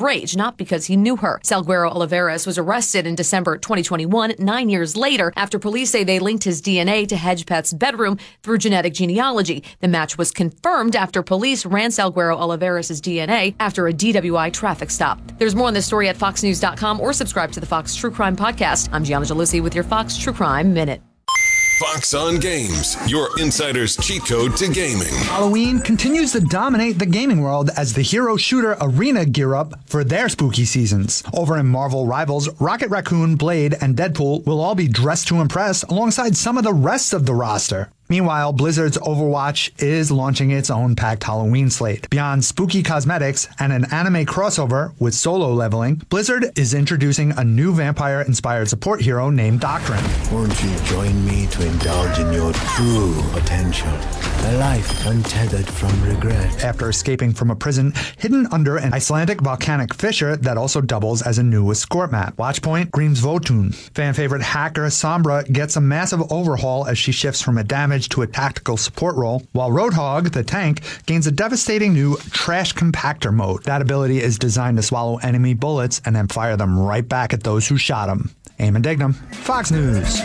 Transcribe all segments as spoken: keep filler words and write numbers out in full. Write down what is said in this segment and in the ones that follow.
rage, not because he knew her. Salguero Olivares was arrested in December twenty twenty-one, nine years later, after police say they linked his D N A to Hedgepeth's bedroom through genetic genealogy. The match was confirmed after police ran Salguero Olivares' D N A after a D W I traffic stop. There's more on this story at fox news dot com or subscribe to the Fox True Crime Podcast. I'm Gianna Jalusi with your Fox True Crime Minute. Fox on Games, your insider's cheat code to gaming. Halloween continues to dominate the gaming world as the hero shooter Arena gear up for their spooky seasons. Over in Marvel Rivals, Rocket Raccoon, Blade, and Deadpool will all be dressed to impress alongside some of the rest of the roster. Meanwhile, Blizzard's Overwatch is launching its own packed Halloween slate. Beyond spooky cosmetics and an anime crossover with solo leveling, Blizzard is introducing a new vampire-inspired support hero named Doctrine. Won't you join me to indulge in your true potential? A life untethered from regret. After escaping from a prison hidden under an Icelandic volcanic fissure that also doubles as a new escort map. Watchpoint, Grímsvötn. Fan favorite hacker Sombra gets a massive overhaul as she shifts from a damage to a tactical support role, while Roadhog, the tank, gains a devastating new trash compactor mode. That ability is designed to swallow enemy bullets and then fire them right back at those who shot him. Aim and dignum. Fox News.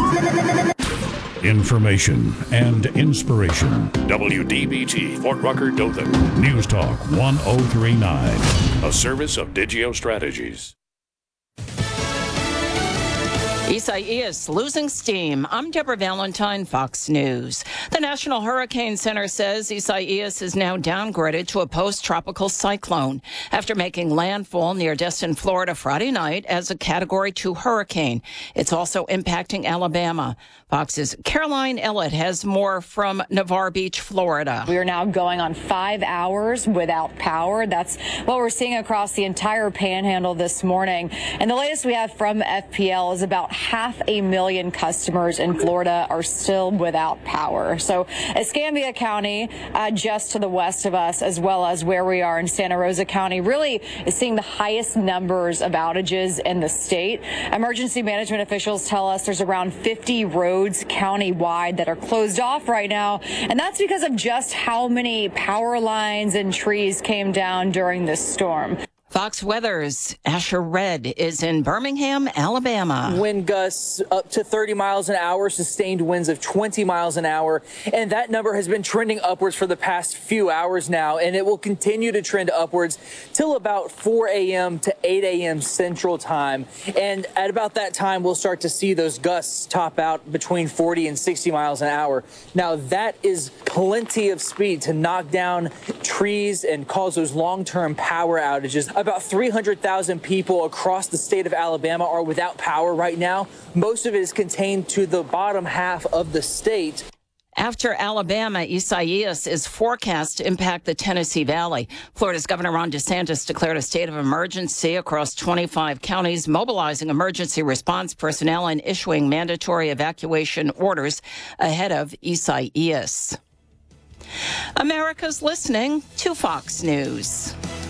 Information and inspiration. W D B T, Fort Rucker, Dothan. News Talk one oh three point nine. A service of Digio Strategies. Isaias losing steam. I'm Deborah Valentine, Fox News. The National Hurricane Center says Isaias is now downgraded to a post-tropical cyclone after making landfall near Destin, Florida Friday night as a Category two hurricane. It's also impacting Alabama. Fox's Caroline Ellett has more from Navarre Beach, Florida. We are now going on five hours without power. That's what we're seeing across the entire panhandle this morning. And the latest we have from F P L is about half a million customers in Florida are still without power. So Escambia County, uh, just to the west of us, as well as where we are in Santa Rosa County, really is seeing the highest numbers of outages in the state. Emergency management officials tell us there's around fifty roads county-wide that are closed off right now, and that's because of just how many power lines and trees came down during this storm. Fox Weather's Asher Red is in Birmingham, Alabama. Wind gusts up to thirty miles an hour, sustained winds of twenty miles an hour. And that number has been trending upwards for the past few hours now. And it will continue to trend upwards till about four a.m. to eight a.m. Central Time. And at about that time, we'll start to see those gusts top out between forty and sixty miles an hour. Now, that is plenty of speed to knock down trees and cause those long-term power outages. About three hundred thousand people across the state of Alabama are without power right now. Most of it is contained to the bottom half of the state. After Alabama, Isaias is forecast to impact the Tennessee Valley. Florida's Governor Ron DeSantis declared a state of emergency across twenty-five counties, mobilizing emergency response personnel and issuing mandatory evacuation orders ahead of Isaias. America's listening to Fox News.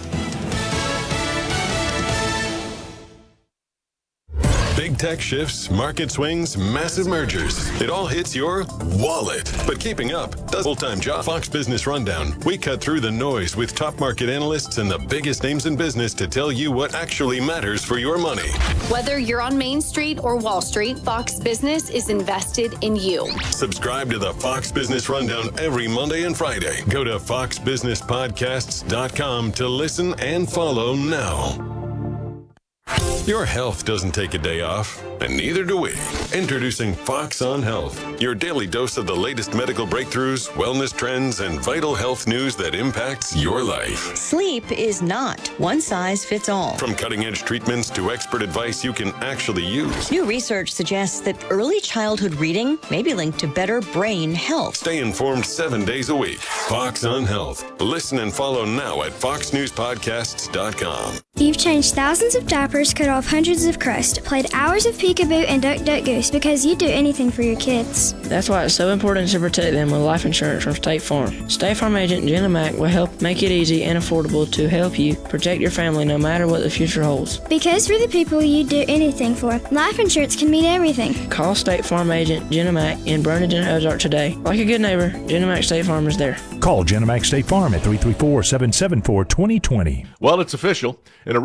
Big tech shifts, market swings, massive mergers. It all hits your wallet. But keeping up does full-time job. Fox Business Rundown. We cut through the noise with top market analysts and the biggest names in business to tell you what actually matters for your money. Whether you're on Main Street or Wall Street, Fox Business is invested in you. Subscribe to the Fox Business Rundown every Monday and Friday. Go to fox business podcasts dot com to listen and follow now. Your health doesn't take a day off, and neither do we. Introducing Fox on Health, your daily dose of the latest medical breakthroughs, wellness trends, and vital health news that impacts your life. Sleep is not one size fits all. From cutting-edge treatments to expert advice you can actually use. New research suggests that early childhood reading may be linked to better brain health. Stay informed seven days a week. Fox on Health. Listen and follow now at fox news podcasts dot com. You've changed thousands of diapers, cut off hundreds of crusts, played hours of peekaboo and duck duck goose because you'd do anything for your kids. That's why it's so important to protect them with life insurance from State Farm. State Farm agent Jenna Mack will help make it easy and affordable to help you protect your family no matter what the future holds. Because for the people you'd do anything for, life insurance can mean everything. Call State Farm agent Jenna Mack in Burlington, Ozark today. Like a good neighbor, Jenna Mack State Farm is there. Call Jenna Mack State Farm at three three four, seven seven four, two zero two zero. Well, it's official. In a